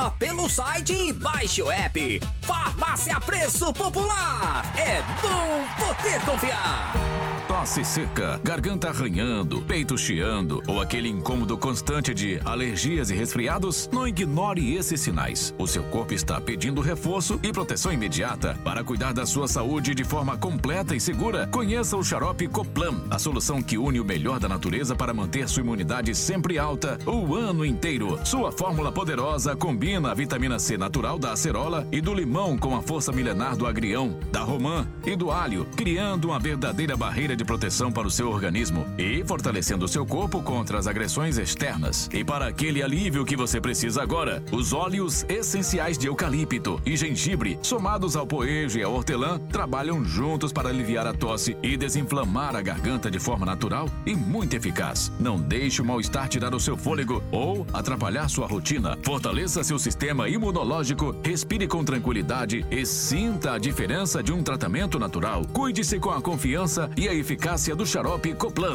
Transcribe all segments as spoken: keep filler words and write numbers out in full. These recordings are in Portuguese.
Vá pelo site e baixe o app. Farmácia Preço Popular. É bom poder confiar. Tosse seca, garganta arranhando, peito chiando ou aquele incômodo constante de alergias e resfriados? Não ignore esses sinais. O seu corpo está pedindo reforço e proteção imediata. Para cuidar da sua saúde de forma completa e segura, conheça o xarope Coplam, a solução que une o melhor da natureza para manter sua imunidade sempre alta o ano inteiro. Sua fórmula poderosa combina a vitamina C natural da acerola e do limão com a força milenar do agrião, da romã e do alho, criando uma verdadeira barreira de proteção para o seu organismo e fortalecendo o seu corpo contra as agressões externas. E para aquele alívio que você precisa agora, os óleos essenciais de eucalipto e gengibre, somados ao poejo e ao hortelã, trabalham juntos para aliviar a tosse e desinflamar a garganta de forma natural e muito eficaz. Não deixe o mal-estar tirar o seu fôlego ou atrapalhar sua rotina. Fortaleça seu sistema imunológico, respire com tranquilidade e sinta a diferença de um tratamento natural. Cuide-se com a confiança e a eficácia do xarope Coplam.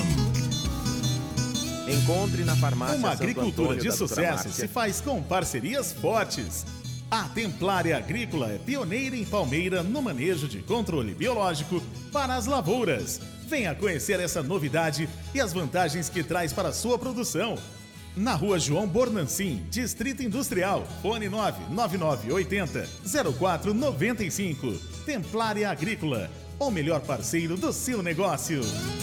Encontre na farmácia Uma Santo agricultura Antônio de da doutora sucesso Márcia. se faz com parcerias fortes. A Templária Agrícola é pioneira em Palmeira no manejo de controle biológico para as lavouras. Venha conhecer essa novidade e as vantagens que traz para a sua produção. Na rua João Bornancin, Distrito Industrial, fone nove nove nove oito zero zero quatro nove cinco. Templária Agrícola, o melhor parceiro do seu negócio.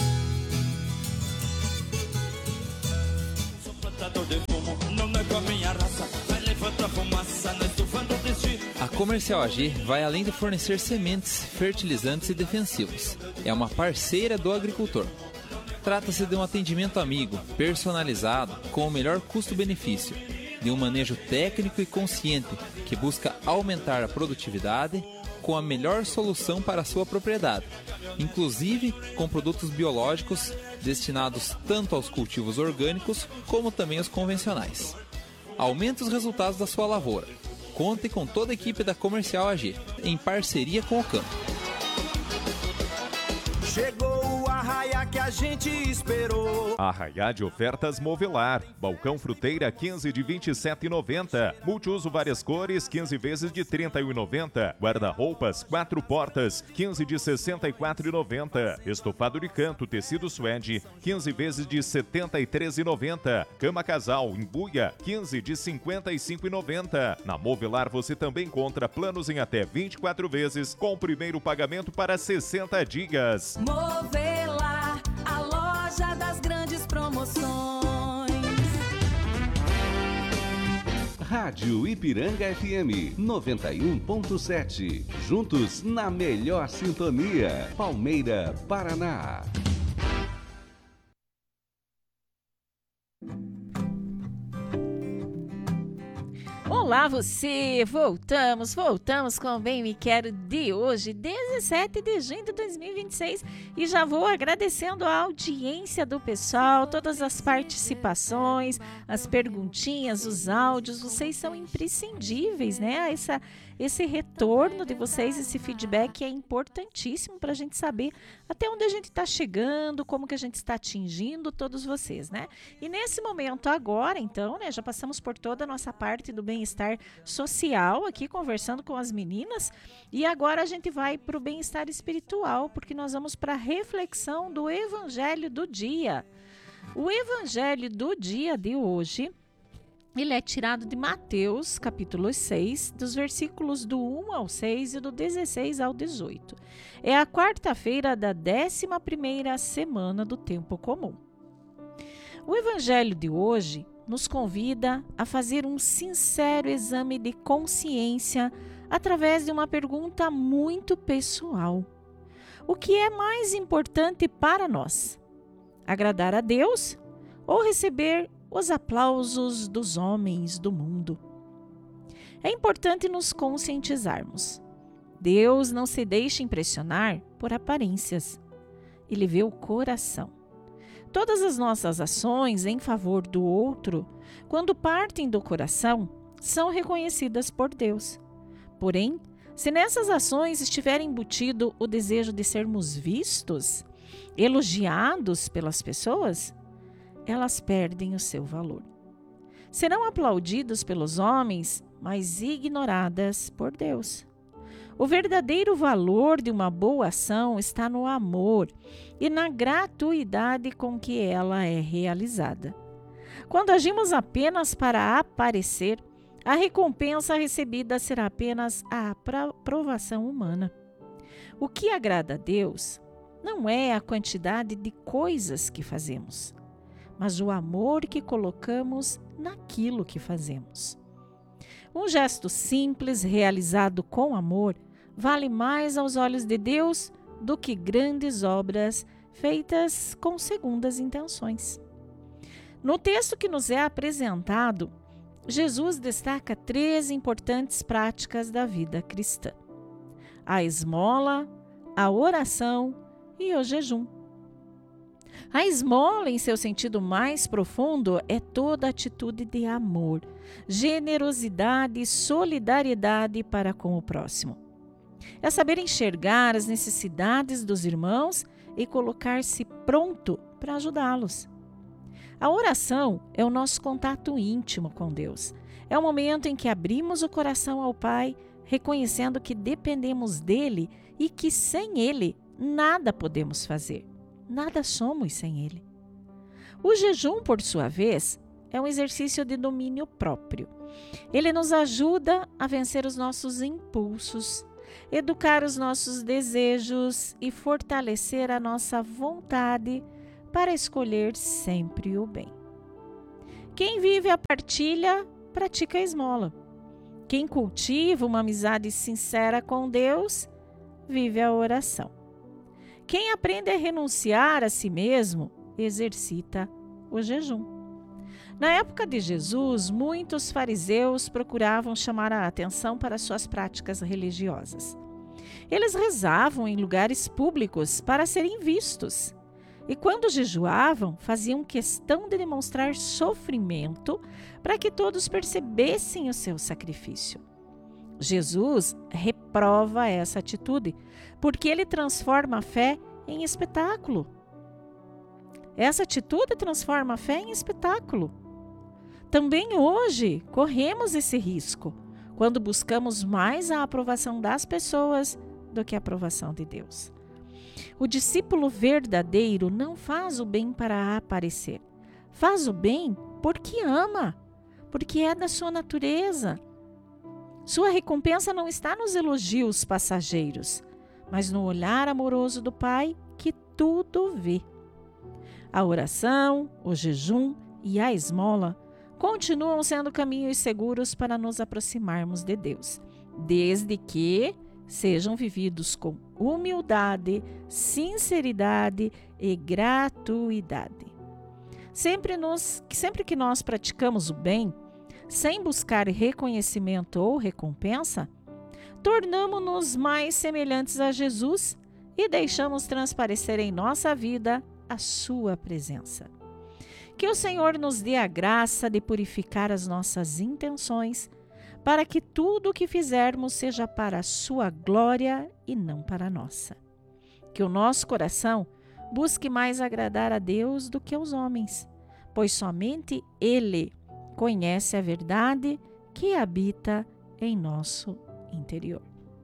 A Comercial A G vai além de fornecer sementes, fertilizantes e defensivos. É uma parceira do agricultor. Trata-se de um atendimento amigo, personalizado, com o melhor custo-benefício, de um manejo técnico e consciente que busca aumentar a produtividade com a melhor solução para a sua propriedade, inclusive com produtos biológicos destinados tanto aos cultivos orgânicos como também aos convencionais. Aumente os resultados da sua lavoura. Conte com toda a equipe da Comercial A G, em parceria com o campo. Chegou o arraia que a gente esperou. Arraiá de ofertas Movelar. Balcão fruteira quinze de vinte e sete reais e noventa centavos. Multiuso várias cores quinze vezes de trinta e um reais e noventa centavos. Guarda-roupas quatro portas quinze de sessenta e quatro reais e noventa centavos. Estofado de canto tecido suede quinze vezes de setenta e três reais e noventa centavos. Cama casal embuia quinze de cinquenta e cinco reais e noventa centavos. Na Movelar você também encontra planos em até vinte e quatro vezes com o primeiro pagamento para sessenta dias. Movelar, a loja das grandes promoções. Rádio Ipiranga F M noventa e um ponto sete. Juntos na melhor sintonia. Palmeira, Paraná. Olá você, voltamos, voltamos com o Bem Me Quero de hoje, dezessete de junho de dois mil e vinte e seis, e já vou agradecendo a audiência do pessoal, todas as participações, as perguntinhas, os áudios, vocês são imprescindíveis, né? Essa, esse retorno de vocês, esse feedback é importantíssimo para a gente saber até onde a gente está chegando, como que a gente está atingindo todos vocês, né? E nesse momento agora, então, né, já passamos por toda a nossa parte do bem-estar social aqui, conversando com as meninas, e agora a gente vai para o bem-estar espiritual, porque nós vamos para a reflexão do Evangelho do dia. O Evangelho do dia de hoje, ele é tirado de Mateus, capítulo seis, dos versículos do um ao seis e do dezesseis ao dezoito. É a quarta-feira da décima primeira semana do tempo comum. O Evangelho de hoje nos convida a fazer um sincero exame de consciência através de uma pergunta muito pessoal. O que é mais importante para nós? Agradar a Deus ou receber os aplausos dos homens do mundo? É importante nos conscientizarmos. Deus não se deixa impressionar por aparências. Ele vê o coração. Todas as nossas ações em favor do outro, quando partem do coração, são reconhecidas por Deus. Porém, se nessas ações estiver embutido o desejo de sermos vistos, elogiados pelas pessoas, elas perdem o seu valor. Serão aplaudidos pelos homens, mas ignoradas por Deus. O verdadeiro valor de uma boa ação está no amor e na gratuidade com que ela é realizada. Quando agimos apenas para aparecer, a recompensa recebida será apenas a aprovação humana. O que agrada a Deus não é a quantidade de coisas que fazemos, mas o amor que colocamos naquilo que fazemos. Um gesto simples, realizado com amor, vale mais aos olhos de Deus do que grandes obras feitas com segundas intenções. No texto que nos é apresentado, Jesus destaca três importantes práticas da vida cristã: a esmola, a oração e o jejum. A esmola, em seu sentido mais profundo, é toda atitude de amor, generosidade e solidariedade para com o próximo. É saber enxergar as necessidades dos irmãos e colocar-se pronto para ajudá-los. A oração é o nosso contato íntimo com Deus. É o momento em que abrimos o coração ao Pai, reconhecendo que dependemos dele e que sem ele nada podemos fazer. Nada somos sem ele. O jejum, por sua vez, é um exercício de domínio próprio. Ele nos ajuda a vencer os nossos impulsos, educar os nossos desejos e fortalecer a nossa vontade para escolher sempre o bem. Quem vive a partilha, pratica a esmola. Quem cultiva uma amizade sincera com Deus, vive a oração. Quem aprende a renunciar a si mesmo, exercita o jejum. Na época de Jesus, muitos fariseus procuravam chamar a atenção para suas práticas religiosas. Eles rezavam em lugares públicos para serem vistos. E quando jejuavam, faziam questão de demonstrar sofrimento para que todos percebessem o seu sacrifício. Jesus reprova essa atitude, porque ele transforma a fé em espetáculo. Essa atitude transforma a fé em espetáculo. Também hoje corremos esse risco, quando buscamos mais a aprovação das pessoas do que a aprovação de Deus. O discípulo verdadeiro não faz o bem para aparecer. Faz o bem porque ama, porque é da sua natureza. Sua recompensa não está nos elogios passageiros, mas no olhar amoroso do Pai que tudo vê. A oração, o jejum e a esmola continuam sendo caminhos seguros para nos aproximarmos de Deus, desde que sejam vividos com humildade, sinceridade e gratuidade. Sempre, nos, sempre que nós praticamos o bem, sem buscar reconhecimento ou recompensa, tornamo-nos mais semelhantes a Jesus e deixamos transparecer em nossa vida a sua presença. Que o Senhor nos dê a graça de purificar as nossas intenções, para que tudo o que fizermos seja para a sua glória e não para a nossa. Que o nosso coração busque mais agradar a Deus do que aos homens, pois somente Ele conhece a verdade que habita em nosso interior.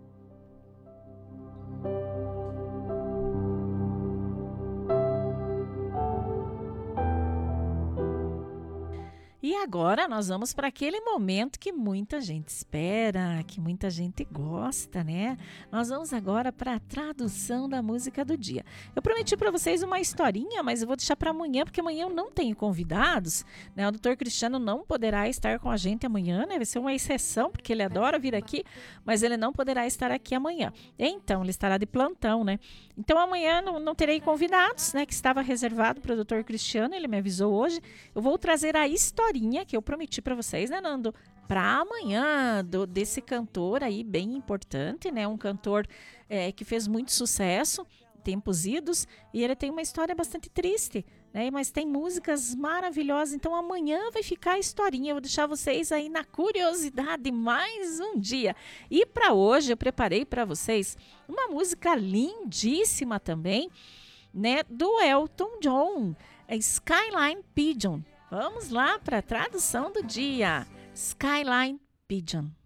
E agora nós vamos para aquele momento que muita gente espera, que muita gente gosta, né? Nós vamos agora para a tradução da música do dia. Eu prometi para vocês uma historinha, mas eu vou deixar para amanhã, porque amanhã eu não tenho convidados, né? O doutor Cristiano não poderá estar com a gente amanhã, né? Vai ser uma exceção, porque ele adora vir aqui, mas ele não poderá estar aqui amanhã. Então, ele estará de plantão, né? Então, amanhã não, não terei convidados, né? Que estava reservado para o doutor Cristiano, ele me avisou hoje. Eu vou trazer a historinha que eu prometi para vocês, né, Nando? Para amanhã, do, desse cantor aí bem importante, né? Um cantor é, que fez muito sucesso, tempos idos, e ele tem uma história bastante triste, né? Mas tem músicas maravilhosas. Então amanhã vai ficar a historinha. Eu vou deixar vocês aí na curiosidade mais um dia. E para hoje eu preparei para vocês uma música lindíssima também, né? Do Elton John, Skyline Pigeon. Vamos lá para a tradução do dia. Skyline Pigeon.